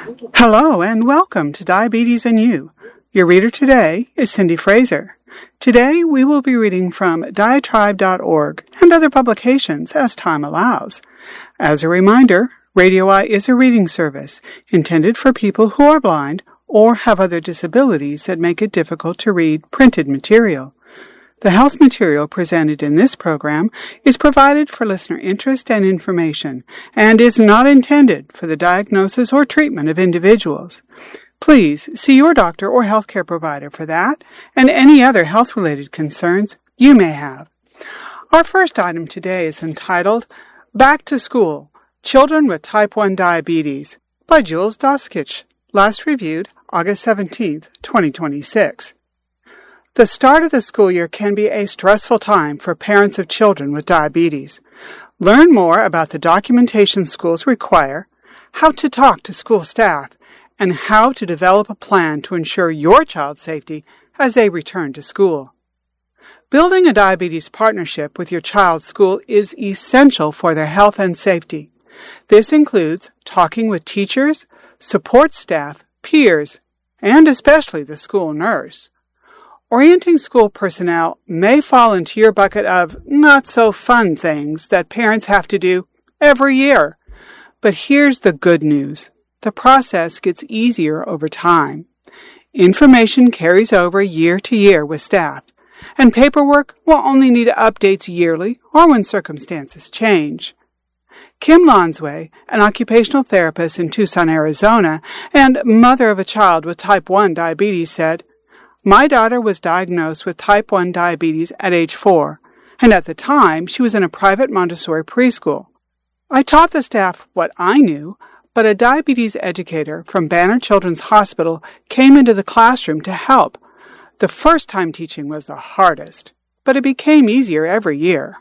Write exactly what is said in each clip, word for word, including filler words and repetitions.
Hello and welcome to Diabetes and You. Your reader today is Cindy Fraser. Today we will be reading from diatribe dot org and other publications as time allows. As a reminder, Radio Eye is a reading service intended for people who are blind or have other disabilities that make it difficult to read printed material. The health material presented in this program is provided for listener interest and information and is not intended for the diagnosis or treatment of individuals. Please see your doctor or healthcare provider for that and any other health-related concerns you may have. Our first item today is entitled Back to School, Children with Type one Diabetes by Jules Doskich, last reviewed August seventeenth, twenty twenty-six. The start of the school year can be a stressful time for parents of children with diabetes. Learn more about the documentation schools require, how to talk to school staff, and how to develop a plan to ensure your child's safety as they return to school. Building a diabetes partnership with your child's school is essential for their health and safety. This includes talking with teachers, support staff, peers, and especially the school nurse. Orienting school personnel may fall into your bucket of not-so-fun things that parents have to do every year. But here's the good news. The process gets easier over time. Information carries over year to year with staff, and paperwork will only need updates yearly or when circumstances change. Kim Lonsway, an occupational therapist in Tucson, Arizona, and mother of a child with type one diabetes, said, "My daughter was diagnosed with type one diabetes at age four, and at the time she was in a private Montessori preschool. I taught the staff what I knew, but a diabetes educator from Banner Children's Hospital came into the classroom to help. The first time teaching was the hardest, but it became easier every year."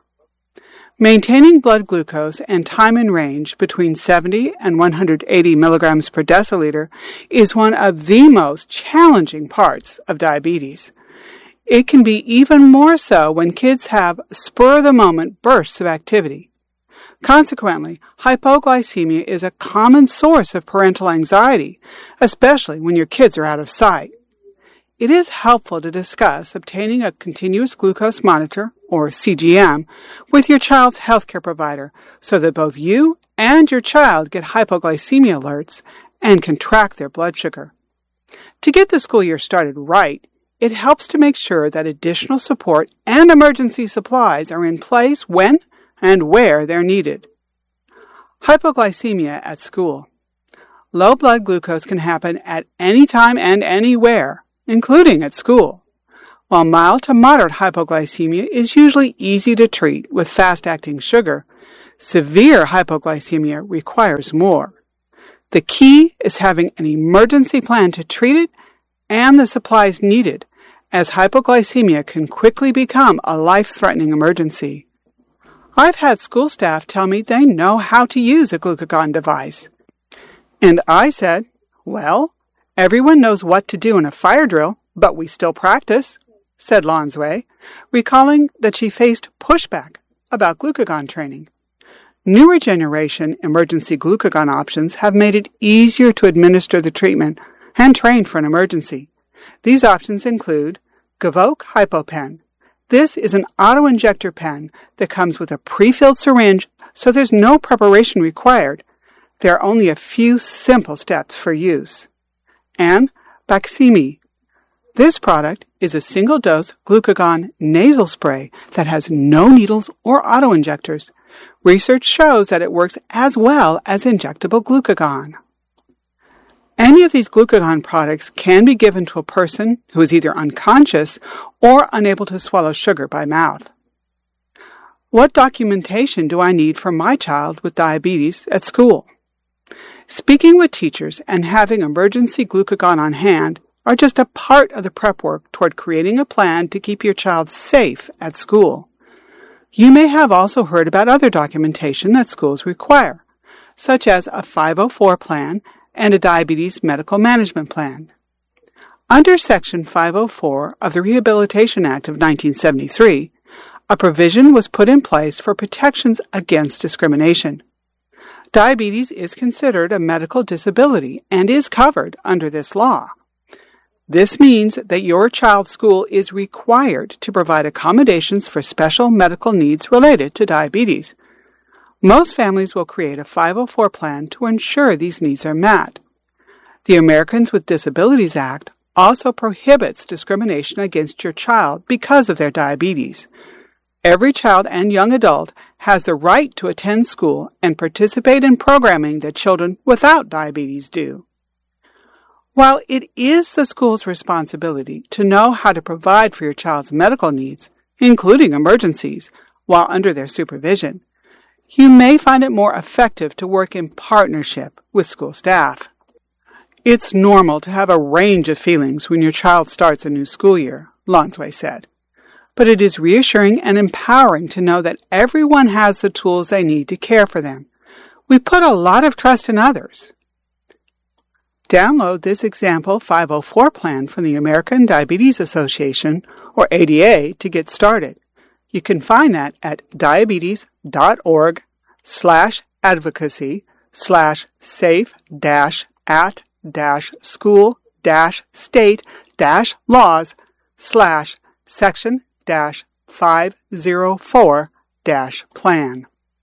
Maintaining blood glucose and time in range between seventy and one hundred eighty milligrams per deciliter is one of the most challenging parts of diabetes. It can be even more so when kids have spur-of-the-moment bursts of activity. Consequently, hypoglycemia is a common source of parental anxiety, especially when your kids are out of sight. It is helpful to discuss obtaining a continuous glucose monitor, or C G M, with your child's healthcare provider so that both you and your child get hypoglycemia alerts and can track their blood sugar. To get the school year started right, it helps to make sure that additional support and emergency supplies are in place when and where they're needed. Hypoglycemia at school. Low blood glucose can happen at any time and anywhere, including at school. While mild to moderate hypoglycemia is usually easy to treat with fast-acting sugar, severe hypoglycemia requires more. The key is having an emergency plan to treat it and the supplies needed, as hypoglycemia can quickly become a life-threatening emergency. I've had school staff tell me they know how to use a glucagon device. And I said, well, everyone knows what to do in a fire drill, but we still practice, said Lonsway, recalling that she faced pushback about glucagon training. Newer generation emergency glucagon options have made it easier to administer the treatment and train for an emergency. These options include Gavoke HypoPen. This is an auto-injector pen that comes with a pre-filled syringe, so there's no preparation required. There are only a few simple steps for use. And Baqsimi. This product is a single-dose glucagon nasal spray that has no needles or auto-injectors. Research shows that it works as well as injectable glucagon. Any of these glucagon products can be given to a person who is either unconscious or unable to swallow sugar by mouth. What documentation do I need for my child with diabetes at school? Speaking with teachers and having emergency glucagon on hand are just a part of the prep work toward creating a plan to keep your child safe at school. You may have also heard about other documentation that schools require, such as a five oh four plan and a diabetes medical management plan. Under Section five oh four of the Rehabilitation Act of nineteen seventy-three, a provision was put in place for protections against discrimination. Diabetes is considered a medical disability and is covered under this law. This means that your child's school is required to provide accommodations for special medical needs related to diabetes. Most families will create a five oh four plan to ensure these needs are met. The Americans with Disabilities Act also prohibits discrimination against your child because of their diabetes. Every child and young adult has the right to attend school and participate in programming that children without diabetes do. While it is the school's responsibility to know how to provide for your child's medical needs, including emergencies, while under their supervision, you may find it more effective to work in partnership with school staff. It's normal to have a range of feelings when your child starts a new school year, Lonsway said. But it is reassuring and empowering to know that everyone has the tools they need to care for them. We put a lot of trust in others. Download this example five oh four plan from the American Diabetes Association, or A D A, to get started. You can find that at diabetes.org slash advocacy slash safe dash at dash school dash state dash laws slash section dash five oh four dash plan.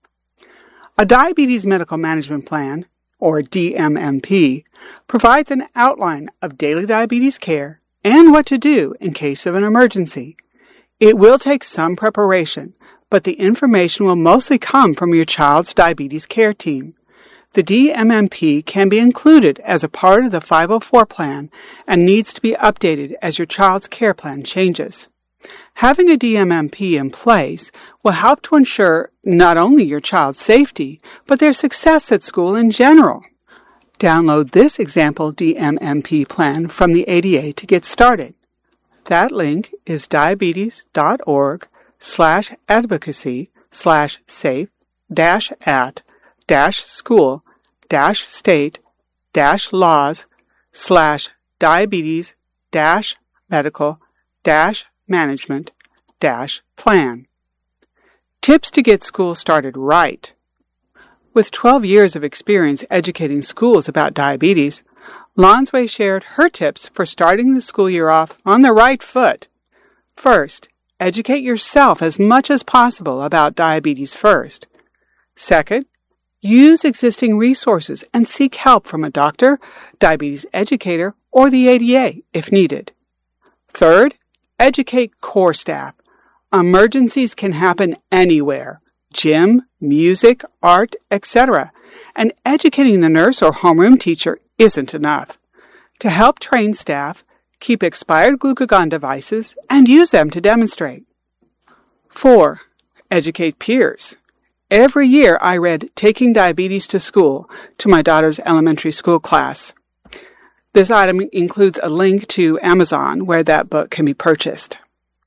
A Diabetes Medical Management Plan, or D M M P, provides an outline of daily diabetes care and what to do in case of an emergency. It will take some preparation, but the information will mostly come from your child's diabetes care team. The D M M P can be included as a part of the five oh four plan and needs to be updated as your child's care plan changes. Having a D M M P in place will help to ensure not only your child's safety, but their success at school in general. Download this example D M M P plan from the A D A to get started. That link is diabetes.org slash advocacy slash safe dash at dash school dash state dash laws slash diabetes dash medical dash management dash plan. Tips to get school started right. With twelve years of experience educating schools about diabetes, Lonsway shared her tips for starting the school year off on the right foot. First, educate yourself as much as possible about diabetes first. Second, use existing resources and seek help from a doctor, diabetes educator, or the A D A if needed. Third, educate core staff. Emergencies can happen anywhere, gym, music, art, et cetera, and educating the nurse or homeroom teacher isn't enough. To help train staff, keep expired glucagon devices and use them to demonstrate. Four, educate peers. Every year I read Taking Diabetes to School to my daughter's elementary school class. This item includes a link to Amazon where that book can be purchased.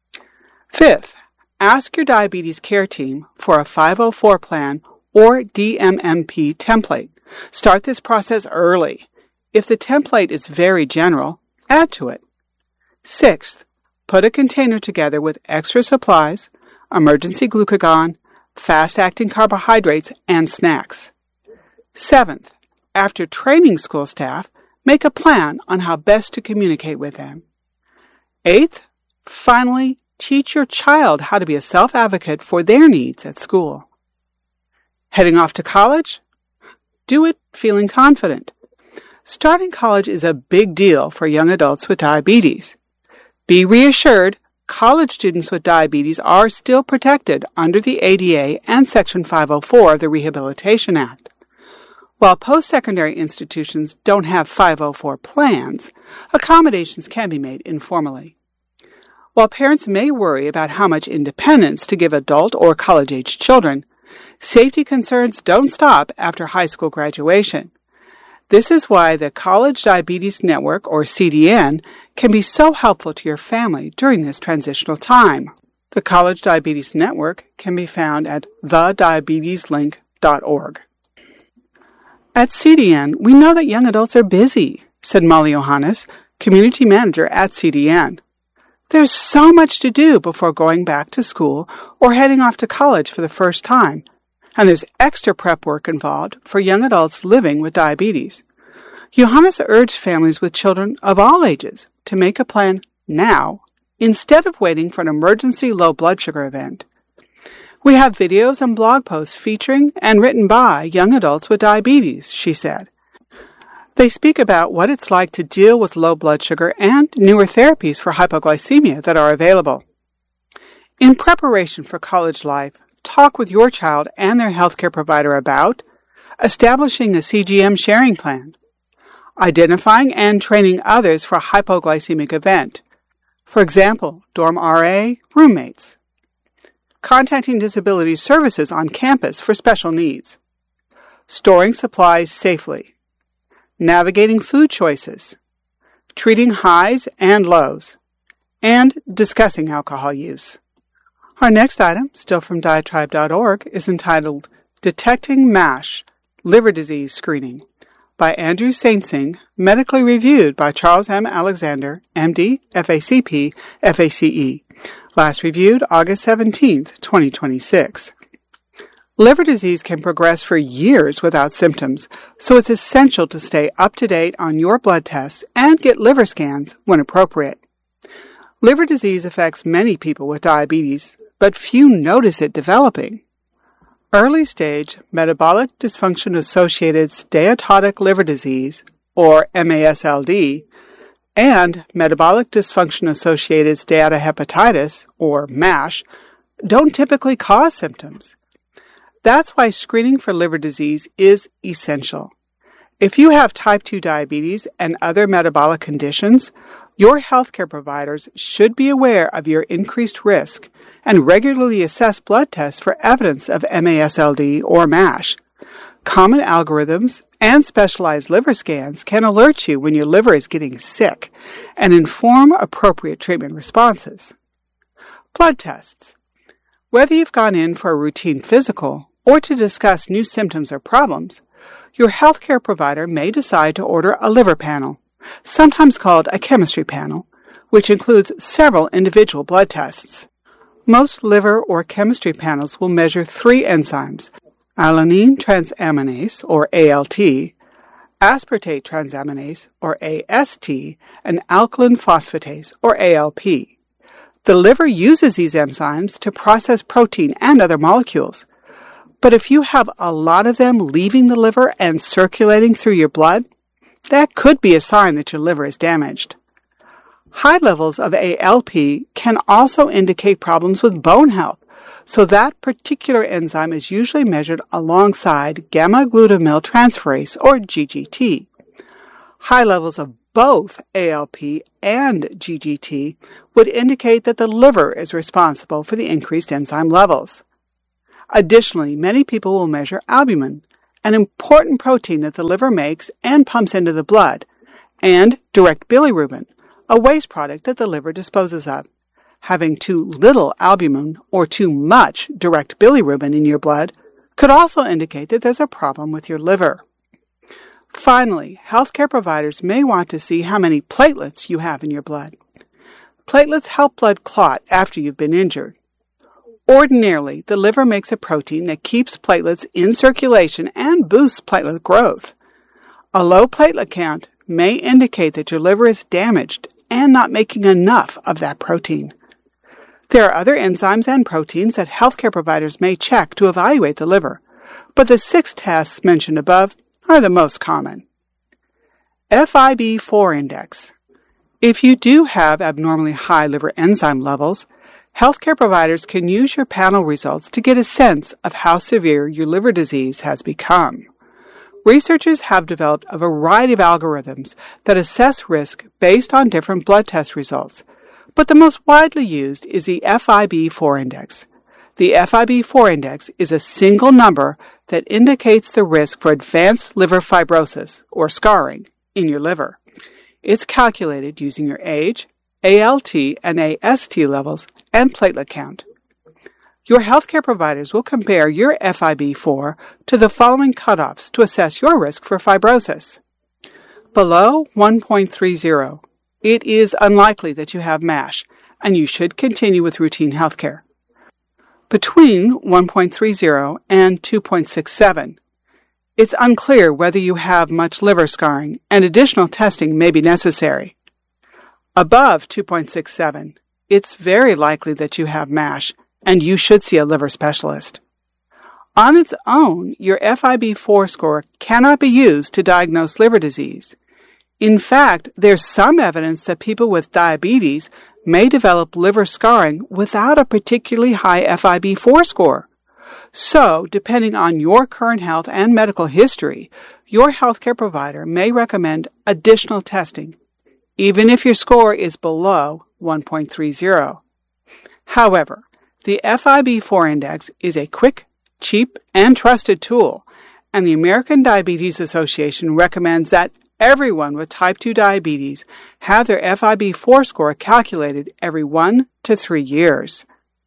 Fifth, ask your diabetes care team for a five oh four plan or D M M P template. Start this process early. If the template is very general, add to it. Sixth, put a container together with extra supplies, emergency glucagon, fast-acting carbohydrates, and snacks. Seventh, after training school staff, make a plan on how best to communicate with them. Eighth, finally, teach your child how to be a self-advocate for their needs at school. Heading off to college? Do it feeling confident. Starting college is a big deal for young adults with diabetes. Be reassured, college students with diabetes are still protected under the A D A and Section five oh four of the Rehabilitation Act. While post-secondary institutions don't have five oh four plans, accommodations can be made informally. While parents may worry about how much independence to give adult or college-age children, safety concerns don't stop after high school graduation. This is why the College Diabetes Network, or C D N, can be so helpful to your family during this transitional time. The College Diabetes Network can be found at the diabetes link dot org. At C D N, we know that young adults are busy, said Molly Johannes, community manager at C D N. There's so much to do before going back to school or heading off to college for the first time. and there's extra prep work involved for young adults living with diabetes. Johannes urged families with children of all ages to make a plan now instead of waiting for an emergency low blood sugar event. We have videos and blog posts featuring and written by young adults with diabetes, she said. They speak about what it's like to deal with low blood sugar and newer therapies for hypoglycemia that are available. In preparation for college life, talk with your child and their healthcare provider about establishing a C G M sharing plan, identifying and training others for a hypoglycemic event, for example, dorm R A, roommates, contacting disability services on campus for special needs, storing supplies safely, navigating food choices, treating highs and lows, and discussing alcohol use. Our next item, still from diatribe dot org, is entitled Detecting MASH, Liver Disease Screening, by Andrew Saintsing, medically reviewed by Charles M. Alexander, M D, F A C P, F A C E. Last reviewed August seventeenth, twenty twenty-six. Liver disease can progress for years without symptoms, so it's essential to stay up to date on your blood tests and get liver scans when appropriate. Liver disease affects many people with diabetes, but few notice it developing. Early-stage metabolic dysfunction-associated steatotic liver disease, or M A S L D, and metabolic dysfunction-associated steatohepatitis, or MASH, don't typically cause symptoms. That's why screening for liver disease is essential. If you have type two diabetes and other metabolic conditions, your healthcare providers should be aware of your increased risk and regularly assess blood tests for evidence of M A S L D or MASH. Common algorithms and specialized liver scans can alert you when your liver is getting sick and inform appropriate treatment responses. Blood tests. Whether you've gone in for a routine physical or to discuss new symptoms or problems, your healthcare provider may decide to order a liver panel, sometimes called a chemistry panel, which includes several individual blood tests. Most liver or chemistry panels will measure three enzymes, alanine transaminase, or A L T, aspartate transaminase, or A S T, and alkaline phosphatase, or A L P. The liver uses these enzymes to process protein and other molecules. But if you have a lot of them leaving the liver and circulating through your blood, that could be a sign that your liver is damaged. High levels of A L P can also indicate problems with bone health, so that particular enzyme is usually measured alongside gamma-glutamyl transferase, or G G T. High levels of both A L P and G G T would indicate that the liver is responsible for the increased enzyme levels. Additionally, many people will measure albumin, an important protein that the liver makes and pumps into the blood, and direct bilirubin, a waste product that the liver disposes of. Having too little albumin or too much direct bilirubin in your blood could also indicate that there's a problem with your liver. Finally, healthcare providers may want to see how many platelets you have in your blood. Platelets help blood clot after you've been injured. Ordinarily, the liver makes a protein that keeps platelets in circulation and boosts platelet growth. A low platelet count may indicate that your liver is damaged and not making enough of that protein. There are other enzymes and proteins that healthcare providers may check to evaluate the liver, but the six tests mentioned above are the most common. F I B four index. If you do have abnormally high liver enzyme levels, healthcare providers can use your panel results to get a sense of how severe your liver disease has become. Researchers have developed a variety of algorithms that assess risk based on different blood test results, but the most widely used is the F I B four index. The F I B four index is a single number that indicates the risk for advanced liver fibrosis, or scarring, in your liver. It's calculated using your age, A L T and A S T levels, and platelet count. Your healthcare providers will compare your F I B four to the following cutoffs to assess your risk for fibrosis. Below one point three zero, it is unlikely that you have MASH, and you should continue with routine healthcare. between one point three zero and two point six seven. It's unclear whether you have much liver scarring, and additional testing may be necessary. Above two point six seven, it's very likely that you have MASH, and you should see a liver specialist. On its own, your F I B four score cannot be used to diagnose liver disease. In fact, there's some evidence that people with diabetes may develop liver scarring without a particularly high F I B four score. So, depending on your current health and medical history, your healthcare provider may recommend additional testing, even if your score is below one point three zero. However, the F I B four index is a quick, cheap, and trusted tool, and the American Diabetes Association recommends that everyone with type two diabetes have their F I B four score calculated every one to three years.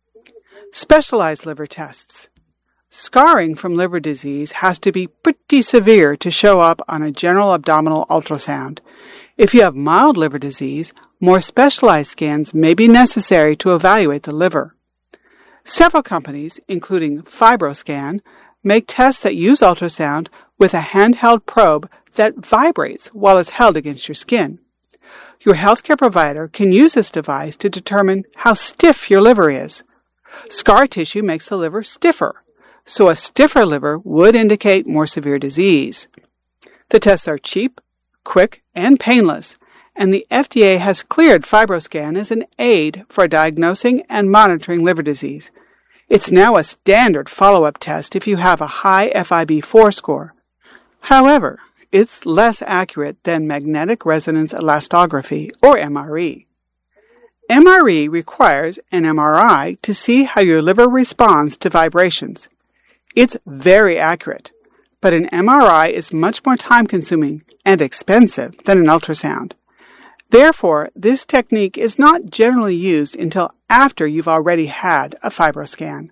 Specialized liver tests. Scarring from liver disease has to be pretty severe to show up on a general abdominal ultrasound. If you have mild liver disease, more specialized scans may be necessary to evaluate the liver. Several companies, including FibroScan, make tests that use ultrasound with a handheld probe that vibrates while it's held against your skin. Your healthcare provider can use this device to determine how stiff your liver is. Scar tissue makes the liver stiffer, so a stiffer liver would indicate more severe disease. The tests are cheap, quick, and painless, and the F D A has cleared FibroScan as an aid for diagnosing and monitoring liver disease. It's now a standard follow-up test if you have a high F I B four score. However, it's less accurate than magnetic resonance elastography, or M R E. M R E requires an M R I to see how your liver responds to vibrations. It's very accurate, but an M R I is much more time-consuming and expensive than an ultrasound. Therefore, this technique is not generally used until after you've already had a FibroScan.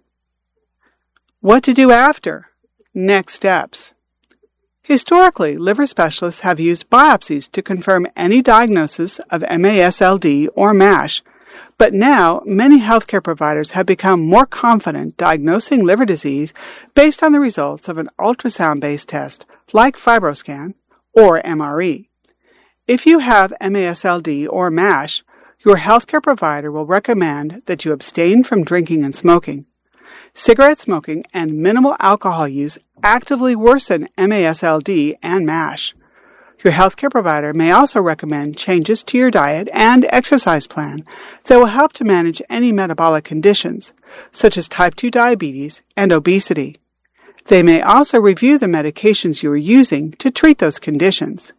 What to do after? Next steps. Historically, liver specialists have used biopsies to confirm any diagnosis of M A S L D or MASH, but now many healthcare providers have become more confident diagnosing liver disease based on the results of an ultrasound-based test like FibroScan or M R E. If you have M A S L D or MASH, your healthcare provider will recommend that you abstain from drinking and smoking. Cigarette smoking and minimal alcohol use actively worsen M A S L D and MASH. Your healthcare provider may also recommend changes to your diet and exercise plan that will help to manage any metabolic conditions, such as type two diabetes and obesity. They may also review the medications you are using to treat those conditions.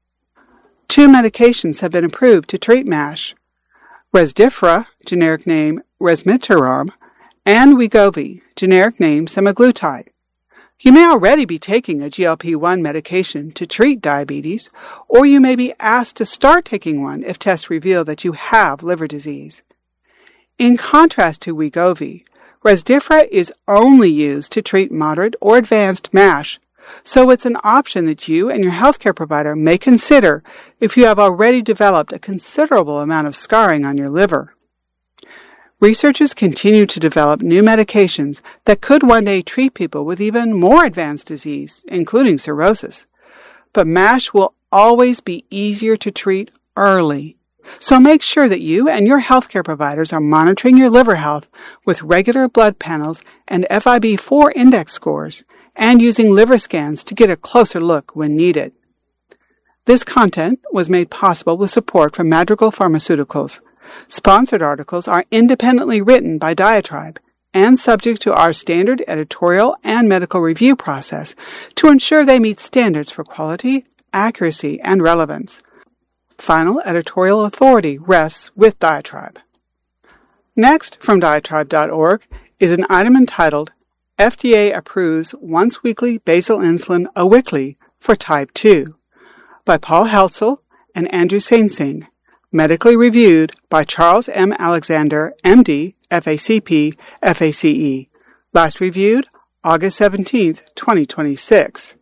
Two medications have been approved to treat MASH: Rezdiffra, generic name resmetirom, and Wegovy, generic name semaglutide. You may already be taking a G L P one medication to treat diabetes, or you may be asked to start taking one if tests reveal that you have liver disease. In contrast to Wegovy, Rezdiffra is only used to treat moderate or advanced MASH, so it's an option that you and your healthcare provider may consider if you have already developed a considerable amount of scarring on your liver. Researchers continue to develop new medications that could one day treat people with even more advanced disease, including cirrhosis. But MASH will always be easier to treat early. So make sure that you and your healthcare providers are monitoring your liver health with regular blood panels and F I B four index scores, and using liver scans to get a closer look when needed. This content was made possible with support from Madrigal Pharmaceuticals. Sponsored articles are independently written by Diatribe and subject to our standard editorial and medical review process to ensure they meet standards for quality, accuracy, and relevance. Final editorial authority rests with Diatribe. Next, from diatribe dot org, is an item entitled F D A Approves Once-Weekly Basal Insulin Awiqli for Type two by Paul Heltzel and Andrew Sainsing, medically reviewed by Charles M. Alexander, M D, F A C P, F A C E, last reviewed August seventeenth, twenty twenty-six.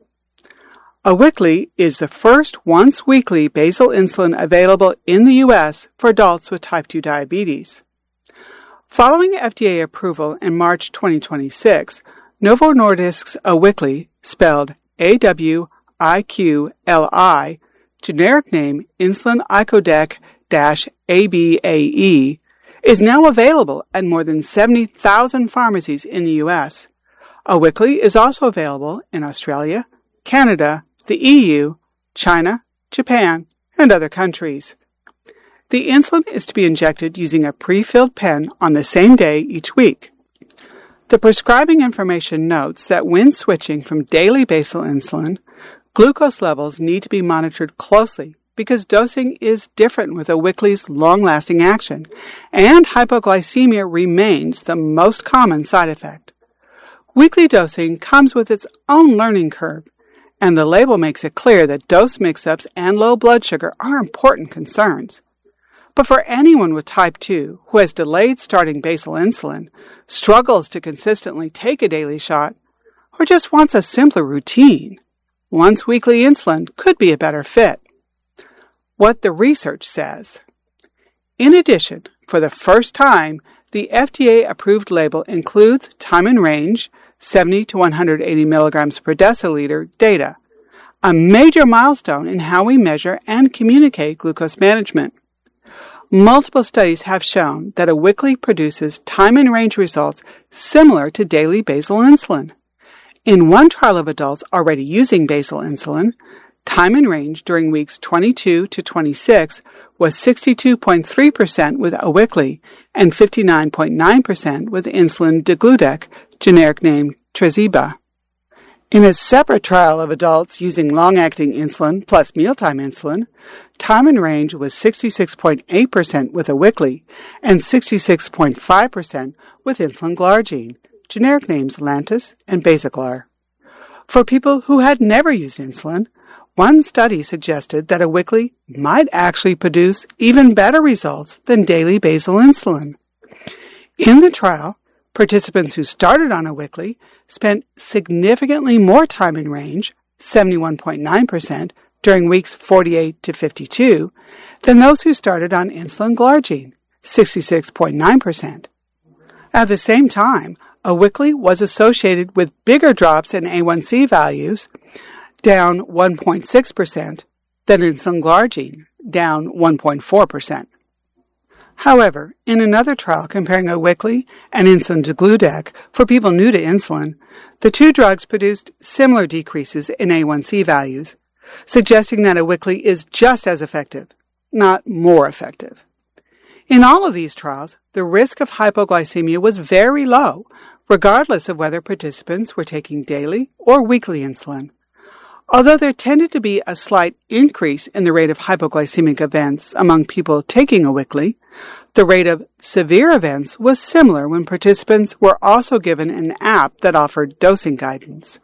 Awiqli is the first once-weekly basal insulin available in the U S for adults with type two diabetes. Following F D A approval in March twenty twenty-six, Novo Nordisk's Awiqli, spelled A W I Q L I, generic name Insulin icodec-A B A E, is now available at more than seventy thousand pharmacies in the U S. Awiqli is also available in Australia, Canada, the E U, China, Japan, and other countries. The insulin is to be injected using a pre-filled pen on the same day each week. The prescribing information notes that when switching from daily basal insulin, glucose levels need to be monitored closely because dosing is different with Awiqli's long-lasting action, and hypoglycemia remains the most common side effect. Weekly dosing comes with its own learning curve, and the label makes it clear that dose mix-ups and low blood sugar are important concerns. But for anyone with type two who has delayed starting basal insulin, struggles to consistently take a daily shot, or just wants a simpler routine, once-weekly insulin could be a better fit. What the research says. In addition, for the first time, the F D A-approved label includes time and range, seventy to one hundred eighty milligrams per deciliter, data, a major milestone in how we measure and communicate glucose management. Multiple studies have shown that Awiqli produces time and range results similar to daily basal insulin. In one trial of adults already using basal insulin, time and range during weeks twenty-two to twenty-six was sixty-two point three percent with Awiqli and fifty-nine point nine percent with insulin degludec, generic name Tresiba. In a separate trial of adults using long-acting insulin plus mealtime insulin, time and range was sixty-six point eight percent with Awiqli and sixty-six point five percent with insulin glargine, generic names Lantus and Basaglar. For people who had never used insulin, one study suggested that Awiqli might actually produce even better results than daily basal insulin. In the trial, participants who started on Awiqli spent significantly more time in range, seventy-one point nine percent, during weeks forty-eight to fifty-two, than those who started on insulin glargine, sixty-six point nine percent. At the same time, Awiqli was associated with bigger drops in A one C values, down one point six percent, than insulin glargine, down one point four percent. However, in another trial comparing Awiqli and insulin degludec for people new to insulin, the two drugs produced similar decreases in A one C values, suggesting that Awiqli is just as effective, not more effective. In all of these trials, the risk of hypoglycemia was very low, regardless of whether participants were taking daily or weekly insulin. Although there tended to be a slight increase in the rate of hypoglycemic events among people taking Awiqli, the rate of severe events was similar when participants were also given an app that offered dosing guidance.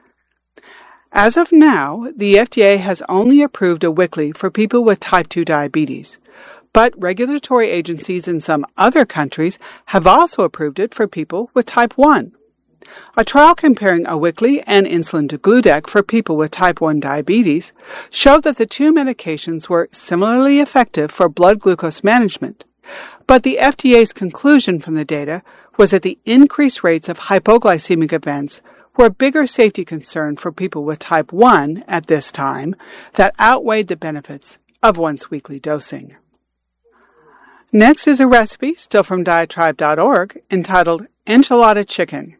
As of now, the F D A has only approved Awiqli for people with type two diabetes, but regulatory agencies in some other countries have also approved it for people with type one. A trial comparing Awiqli and insulin degludec for people with type one diabetes showed that the two medications were similarly effective for blood glucose management, but the F D A's conclusion from the data was that the increased rates of hypoglycemic events were a bigger safety concern for people with type one at this time that outweighed the benefits of once-weekly dosing. Next is a recipe, still from diatribe dot org, entitled Enchilada Chicken,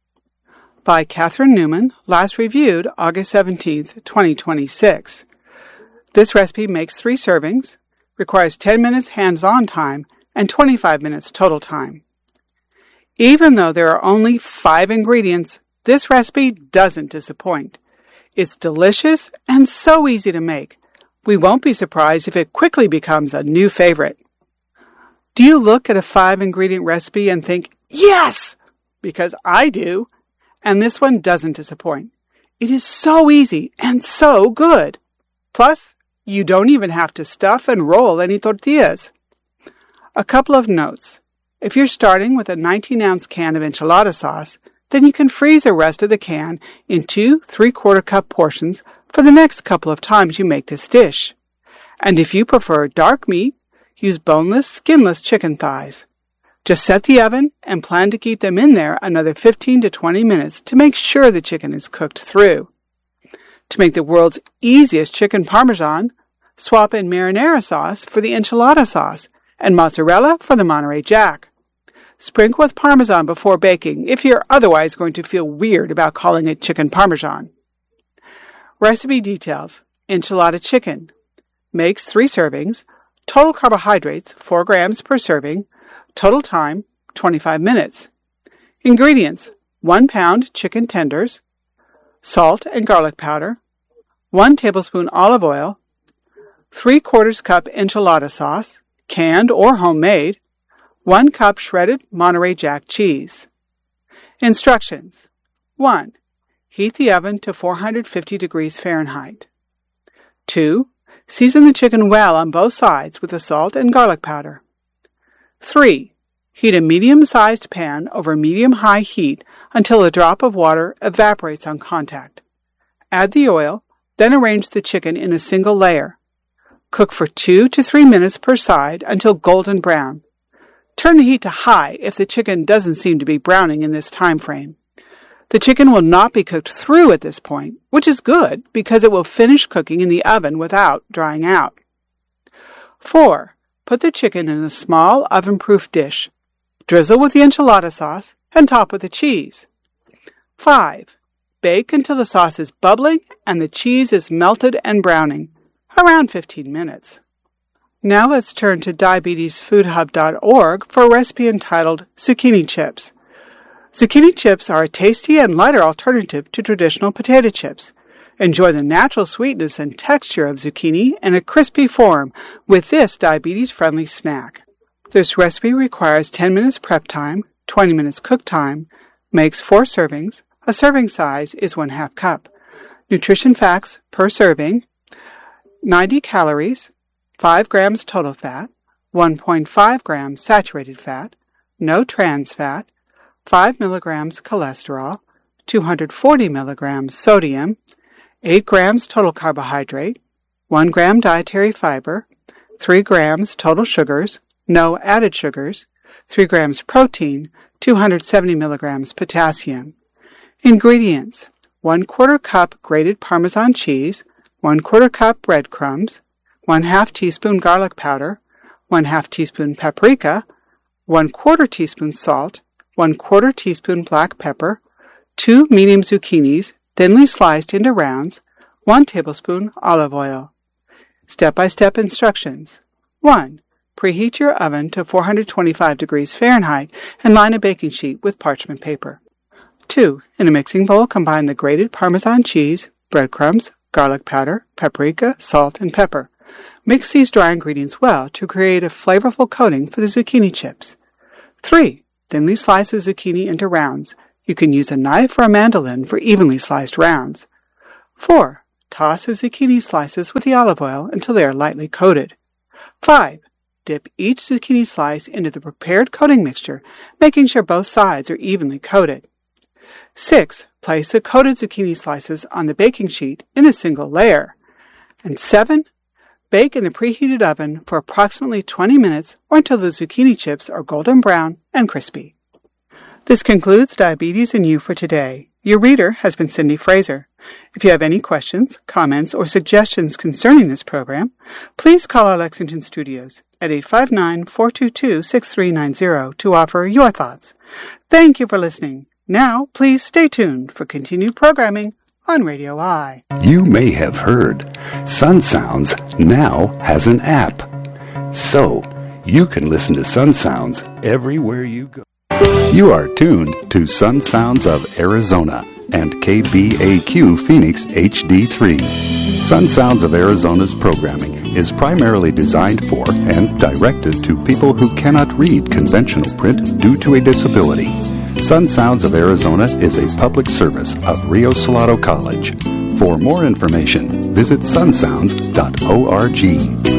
by Catherine Newman, last reviewed August seventeenth, twenty twenty-six. This recipe makes three servings, requires ten minutes hands-on time, and twenty-five minutes total time. Even though there are only five ingredients, this recipe doesn't disappoint. It's delicious and so easy to make. We won't be surprised if it quickly becomes a new favorite. Do you look at a five-ingredient recipe and think, yes, because I do, and this one doesn't disappoint. It is so easy and so good. Plus, you don't even have to stuff and roll any tortillas. A couple of notes. If you're starting with a nineteen-ounce can of enchilada sauce, then you can freeze the rest of the can in two three-quarter cup portions for the next couple of times you make this dish. And if you prefer dark meat, use boneless, skinless chicken thighs. Just set the oven and plan to keep them in there another fifteen to twenty minutes to make sure the chicken is cooked through. To make the world's easiest chicken parmesan, swap in marinara sauce for the enchilada sauce and mozzarella for the Monterey Jack. Sprinkle with parmesan before baking if you're otherwise going to feel weird about calling it chicken parmesan. Recipe details. Enchilada chicken. Makes three servings. Total carbohydrates, four grams per serving. Total time, twenty-five minutes. Ingredients. one pound chicken tenders, salt and garlic powder, one tablespoon olive oil, three quarters cup enchilada sauce, canned or homemade, one cup shredded Monterey Jack cheese. Instructions. one. Heat the oven to four hundred fifty degrees Fahrenheit. two. Season the chicken well on both sides with the salt and garlic powder. three. Heat a medium-sized pan over medium-high heat until a drop of water evaporates on contact. Add the oil, then arrange the chicken in a single layer. Cook for two to three minutes per side until golden brown. Turn the heat to high if the chicken doesn't seem to be browning in this time frame. The chicken will not be cooked through at this point, which is good because it will finish cooking in the oven without drying out. four. Put the chicken in a small oven-proof dish. Drizzle with the enchilada sauce and top with the cheese. five. Bake until the sauce is bubbling and the cheese is melted and browning, around fifteen minutes. Now let's turn to diabetes food hub dot org for a recipe entitled Zucchini Chips. Zucchini chips are a tasty and lighter alternative to traditional potato chips. Enjoy the natural sweetness and texture of zucchini in a crispy form with this diabetes-friendly snack. This recipe requires ten minutes prep time, twenty minutes cook time, makes four servings. A serving size is one half cup. Nutrition facts per serving: ninety calories, five grams total fat, one point five grams saturated fat, no trans fat, five milligrams cholesterol, two hundred forty milligrams sodium, eight grams total carbohydrate, one gram dietary fiber, three grams total sugars, no added sugars, three grams protein, two hundred seventy milligrams potassium. Ingredients: one quarter cup grated Parmesan cheese, one quarter cup breadcrumbs, one half teaspoon garlic powder, one half teaspoon paprika, one quarter teaspoon salt, one quarter teaspoon black pepper, two medium zucchinis thinly sliced into rounds, one tablespoon olive oil. Step-by-step instructions. one. Preheat your oven to four hundred twenty-five degrees Fahrenheit and line a baking sheet with parchment paper. two. In a mixing bowl, combine the grated Parmesan cheese, breadcrumbs, garlic powder, paprika, salt, and pepper. Mix these dry ingredients well to create a flavorful coating for the zucchini chips. three. Thinly slice the zucchini into rounds. You can use a knife or a mandolin for evenly sliced rounds. four. Toss the zucchini slices with the olive oil until they are lightly coated. five. Dip each zucchini slice into the prepared coating mixture, making sure both sides are evenly coated. six. Place the coated zucchini slices on the baking sheet in a single layer. And seven. Bake in the preheated oven for approximately twenty minutes or until the zucchini chips are golden brown and crispy. This concludes Diabetes and You for today. Your reader has been Cindy Fraser. If you have any questions, comments, or suggestions concerning this program, please call our Lexington studios at eight five nine, four two two, six three nine zero to offer your thoughts. Thank you for listening. Now, please stay tuned for continued programming on Radio I. You may have heard Sun Sounds now has an app. So, you can listen to Sun Sounds everywhere you go. You are tuned to Sun Sounds of Arizona and K B A Q Phoenix H D three. Sun Sounds of Arizona's programming is primarily designed for and directed to people who cannot read conventional print due to a disability. Sun Sounds of Arizona is a public service of Rio Salado College. For more information, visit sun sounds dot org.